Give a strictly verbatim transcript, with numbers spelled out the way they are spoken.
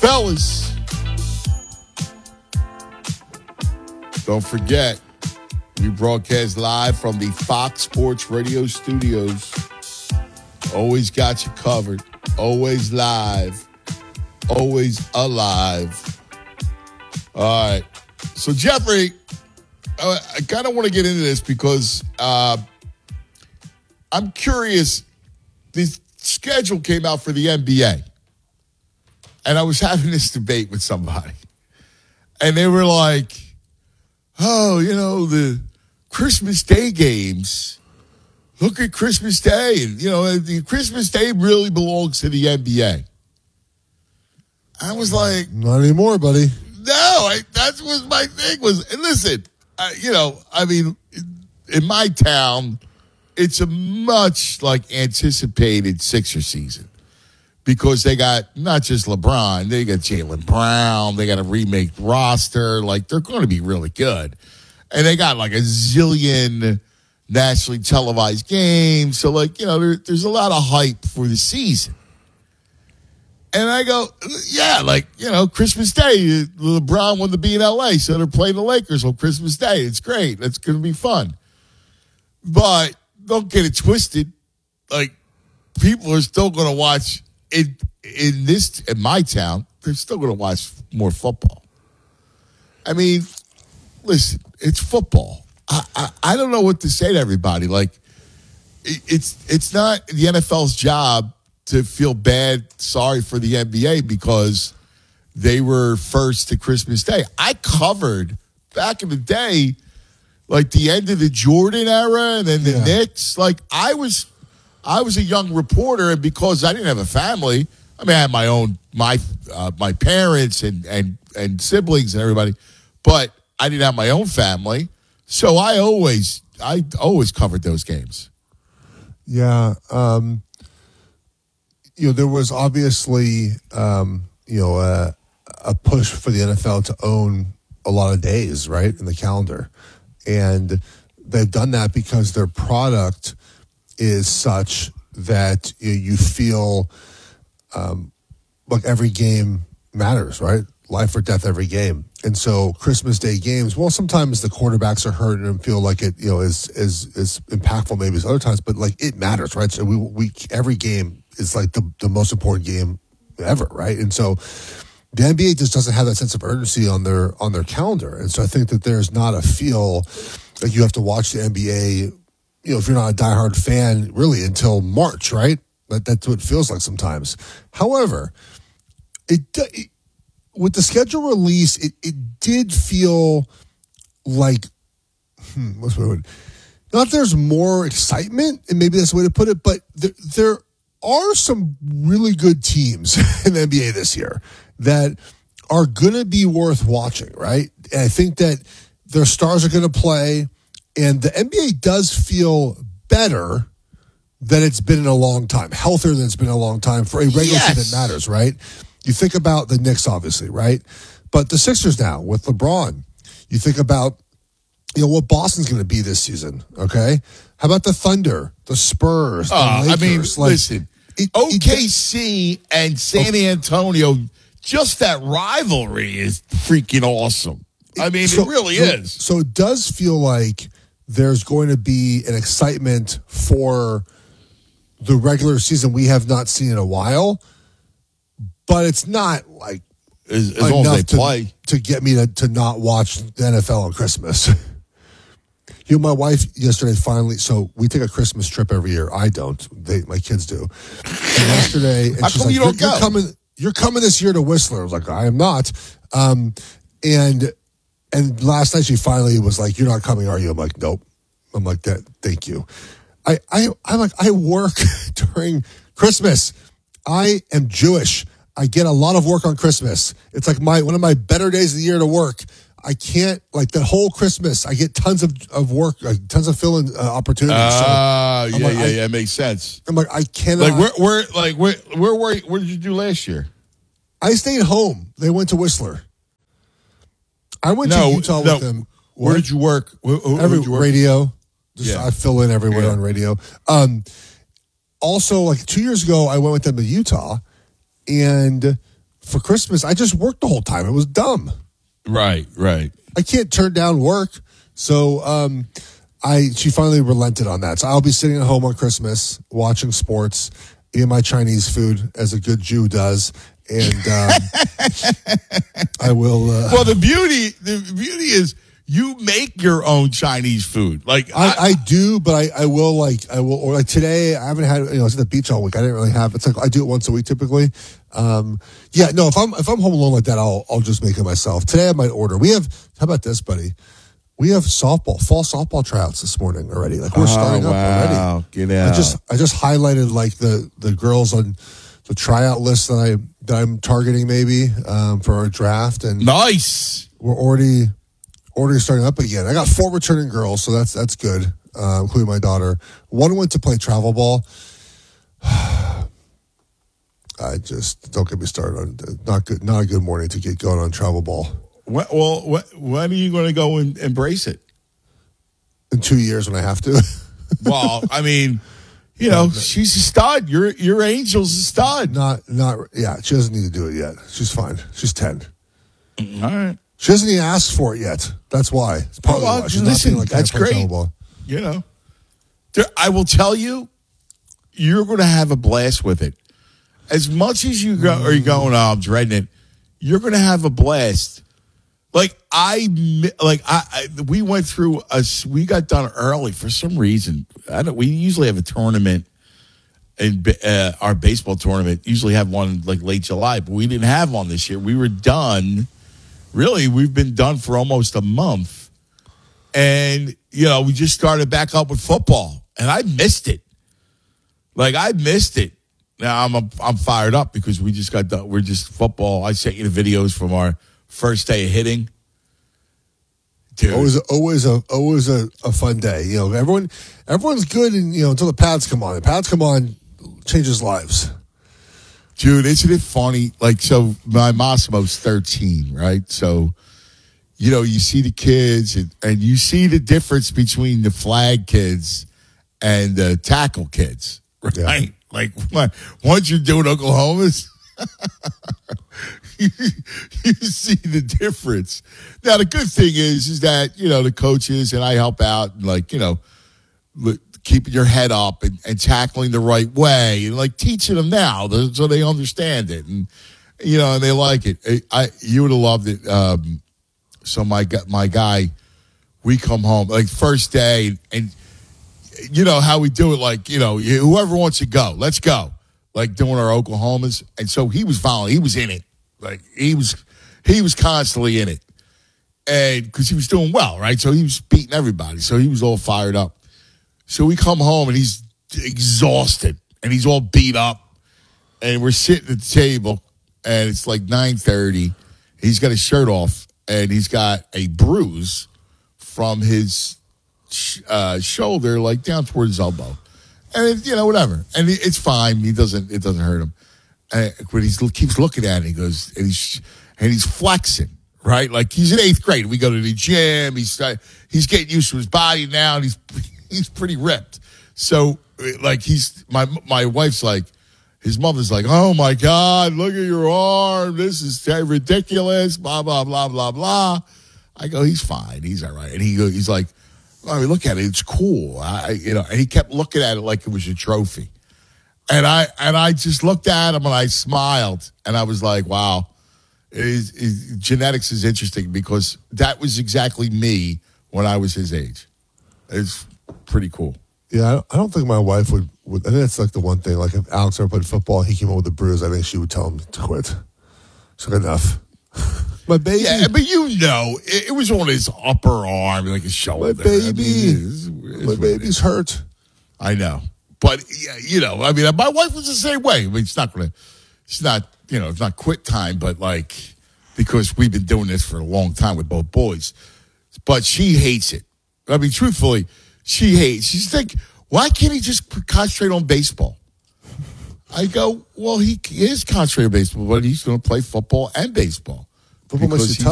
Fellas, don't forget, we broadcast live from the Fox Sports Radio studios. Always got you covered. Always live. Always alive. All right. So, Jeffrey, I, I kind of want to get into this because uh, I'm curious. The schedule came out for the N B A. And I was having this debate with somebody. And they were like, oh, you know, the Christmas Day games. Look at Christmas Day. And, you know, the Christmas Day really belongs to the N B A. I was like, not anymore, buddy. No, I, that was my thing. Was and listen, I, you know, I mean, in my town, it's a much like anticipated Sixer season. Because they got not just LeBron, they got Jaylen Brown, they got a remake roster. Like, they're going to be really good. And they got like a zillion nationally televised games. So, like, you know, there, there's a lot of hype for the season. And I go, yeah, like, you know, Christmas Day, LeBron wanted to be in L A, so they're playing the Lakers on Christmas Day. It's great. That's going to be fun. But don't get it twisted. Like, people are still going to watch. In, in this, in my town, they're still going to watch more football. I mean, listen, it's football. I, I, I don't know what to say to everybody. Like, it, it's it's not the N F L's job to feel bad, sorry for the N B A because they were first to Christmas Day. I covered back in the day, like the end of the Jordan era and then the yeah. Knicks. Like, I was. I was a young reporter, and because I didn't have a family, I mean, I had my own, my uh, my parents and, and, and siblings and everybody, but I didn't have my own family, so I always, I always covered those games. Yeah, um, you know, there was obviously, um, you know, a, a push for the N F L to own a lot of days, right, in the calendar, and they've done that because their product is such that you feel um, like every game matters, right? Life or death, every game. And so Christmas Day games, well, sometimes the quarterbacks are hurt and feel like it, you know, is is is impactful maybe as other times, but like it matters, right? So we we every game is like the, the most important game ever, right? And so the N B A just doesn't have that sense of urgency on their on their calendar. And so I think that there's not a feel like you have to watch the N B A, you know, if you're not a diehard fan, really until March, right? But that's what it feels like sometimes. However, it, it with the schedule release, it, it did feel like, hmm, what's the word? Not there's more excitement, and maybe that's the way to put it, but there, there are some really good teams in the N B A this year that are going to be worth watching, right? And I think that their stars are going to play. And the N B A does feel better than it's been in a long time, healthier than it's been in a long time for a regular yes. season that matters, right? You think about the Knicks, obviously, right? But the Sixers now with LeBron. You think about, you know, what Boston's going to be this season, okay? How about the Thunder, the Spurs, the uh, Lakers? I mean, like, listen, it, O K C it, and San okay. Antonio, just that rivalry is freaking awesome. I mean, so, it really so, is. So it does feel like there's going to be an excitement for the regular season we have not seen in a while, but it's not like as, as long as they to, play to get me to, to not watch the N F L on Christmas. You know, my wife yesterday finally, so we take a Christmas trip every year. I don't. They, my kids do. And yesterday, and How she's come like, you don't you're, go? You're coming, you're coming this year to Whistler. I was like, I am not. Um, and And last night she finally was like, "You're not coming, are you?" I'm like, "Nope." I'm like, "That, thank you." I, I, I'm like, I work during Christmas. I am Jewish. I get a lot of work on Christmas. It's like my one of my better days of the year to work. I can't, like, the whole Christmas, I get tons of, of work, like, tons of fill-in uh, opportunities. Ah, so uh, yeah, like, yeah, I, yeah, it makes sense. I'm like, I cannot. Like, where, where, like, where, where, where, where did you do last year? I stayed home. They went to Whistler. I went no, to Utah no. with them. Where what? did you work? Where, where, Every did you work? radio. Just, yeah. I fill in everywhere yeah. on radio. Um, also, like two years ago, I went with them to Utah, and for Christmas, I just worked the whole time. It was dumb. Right, right. I can't turn down work. So um, I she finally relented on that. So I'll be sitting at home on Christmas, watching sports, eating my Chinese food, as a good Jew does. And um, I will. Uh, well, the beauty, the beauty is you make your own Chinese food. Like I, I, I do, but I, I will like I will. Or like today, I haven't had. You know, I was at the beach all week. I didn't really have. It's like I do it once a week typically. Um, yeah, no. If I'm if I'm home alone like that, I'll I'll just make it myself. Today, I might order. We have. How about this, buddy? We have softball, fall softball tryouts this morning already. Like we're oh, starting up wow. already. Get out. I just I just highlighted like the the girls on the tryout list that I that I'm targeting maybe um, for our draft, and nice. We're already already starting up again. I got four returning girls, so that's that's good, uh, including my daughter. One went to play travel ball. I just don't get me started on not good. Not a good morning to get going on travel ball. What, well, what, when are you going to go and embrace it? In two years when I have to. Well, I mean, you know, she's a stud. Your your Angel's a stud. Not not yeah. She doesn't need to do it yet. She's fine. She's ten. All right. She doesn't even ask for it yet. That's why. It's probably well, why. She's listen, not like that's great. You know, there, I will tell you, you're going to have a blast with it. As much as you go, are you going? Oh, I'm dreading it. You're going to have a blast. Like I, like I, I, we went through a, we got done early for some reason. I don't. We usually have a tournament, in uh, our baseball tournament. Usually have one like late July, but we didn't have one this year. We were done. Really, we've been done for almost a month, and you know we just started back up with football, and I missed it. Like I missed it. Now I'm a, I'm fired up because we just got done. We're just football. I sent you the videos from our first day of hitting. Dude. Always, always a, always a, a fun day. You know, everyone, everyone's good, and you know until the pads come on. The pads come on, changes lives. Dude, isn't it funny? Like, so my Massimo's thirteen, right? So, you know, you see the kids, and, and you see the difference between the flag kids and the tackle kids, right? Yeah. Like, once you're doing Oklahoma's, you, you see the difference. Now, the good thing is, is that, you know, the coaches and I help out, and like, you know, keeping your head up and, and tackling the right way, and like teaching them now so they understand it, and you know, and they like it. I, I you would have loved it. Um, so my my guy, we come home like first day, and you know how we do it. Like, you know, whoever wants to go, let's go. Like doing our Oklahomas, and so he was following. He was in it. Like he was, he was constantly in it, and because he was doing well, right? So he was beating everybody. So he was all fired up. So we come home and he's exhausted and he's all beat up, and we're sitting at the table and it's like nine thirty. He's got his shirt off and he's got a bruise from his uh, shoulder, like down toward his elbow, and it, you know whatever, and it's fine. He doesn't, it doesn't hurt him. And, but he keeps looking at it. He goes and he's and he's flexing, right? Like he's in eighth grade. We go to the gym. He's he's getting used to his body now, and he's. He's pretty ripped. So, like, he's, my my wife's like, his mother's like, oh, my God, look at your arm. This is ridiculous, blah, blah, blah, blah, blah. I go, he's fine. He's all right. And he go, he's like, I mean, look at it. It's cool. I, you know, and he kept looking at it like it was a trophy. And I and I just looked at him and I smiled. And I was like, wow, it is, it, genetics is interesting because that was exactly me when I was his age. It's pretty cool. Yeah, I don't think my wife would, would. I think that's like the one thing. Like if Alex ever played football, he came up with a bruise, I think she would tell him to quit. It's like enough. My baby. Yeah, but you know, it, it was on his upper arm, like his shoulder. My baby. I mean, it's, it's my baby's hurt. I know, but you know, I mean, my wife was the same way. I mean, it's not gonna. It's not. You know, it's not quit time, but like because we've been doing this for a long time with both boys. But she hates it. I mean, truthfully. She hates. She's like, why can't he just concentrate on baseball? I go, well, he is concentrating on baseball, but he's going to play football and baseball. Football makes you tough.